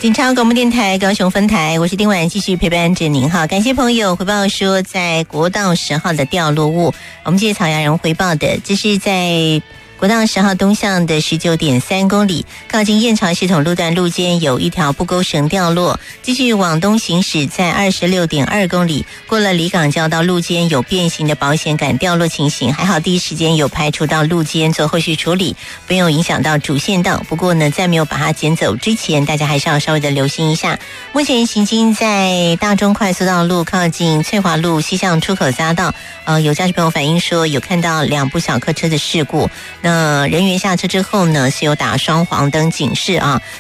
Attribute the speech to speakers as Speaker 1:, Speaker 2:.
Speaker 1: 警察广播电台高雄分台，我是丁婉，继续陪伴着您哈。感谢朋友回报说，在国道10号的掉落物，我们这些草芽人回报的，这是在国道10号东向的19.3公里，靠近燕巢系统路段路肩有一条不勾绳掉落，继续往东行驶，在26.2公里，过了离港交道路肩有变形的保险杆掉落情形，还好第一时间有排除到路肩做后续处理，不用影响到主线道。不过呢，在没有把它捡走之前，大家还是要稍微的留心一下。目前行经在大中快速道路靠近翠华路西向出口匝道，有驾驶朋友反映说有看到2部小客车的事故。那人员下车之后呢，是有打双黄灯警示啊，